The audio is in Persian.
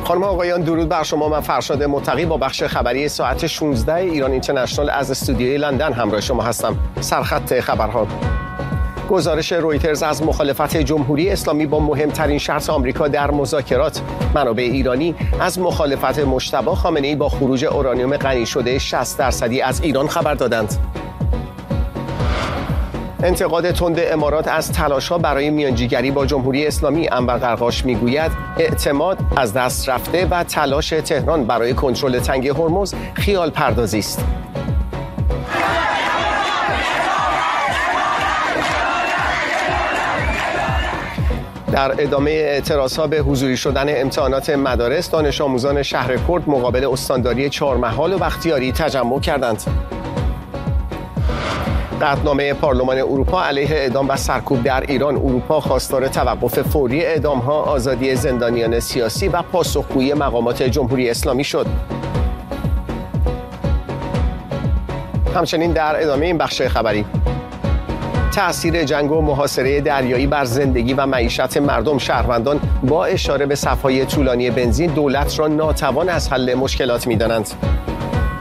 خانم آقایان درود بر شما. من فرشاد متقی با بخش خبری ساعت 16 ایران اینترنشنال از استودیوی لندن همراه شما هستم. سرخط خبرها. گزارش رویترز از مخالفت جمهوری اسلامی با مهمترین شرط آمریکا در مذاکرات. منابع ایرانی از مخالفت مجتبی خامنه‌ای با خروج اورانیوم غنی شده 60% از ایران خبر دادند. انتقاد تند امارات از تلاش‌ها برای میانجیگری با جمهوری اسلامی. انور قرقاش میگوید اعتماد از دست رفته و تلاش تهران برای کنترل تنگ هرمز خیال پردازی است. در ادامه اعتراضها به حضوری شدن امتحانات مدارس، دانش آموزان شهر کرد مقابل استانداری چهارمحال و بختیاری تجمع کردند. قطعنامه پارلمان اروپا علیه اعدام و سرکوب در ایران. اروپا خواستار توقف فوری اعدام‌ها، آزادی زندانیان سیاسی و پاسخگویی مقامات جمهوری اسلامی شد. همچنین در ادامه این بخش خبری، تأثیر جنگ و محاصره دریایی بر زندگی و معیشت مردم. شهروندان با اشاره به صف‌های طولانی بنزین دولت را ناتوان از حل مشکلات می‌دانند.